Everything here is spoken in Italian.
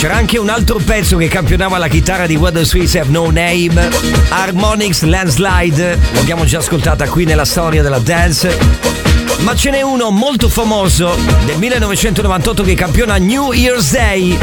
C'era anche un altro pezzo che campionava la chitarra di What the Sweets Have No Name, Harmonix Landslide, l'abbiamo già ascoltata qui nella storia della dance. Ma ce n'è uno molto famoso del 1998 che campiona New Year's Day.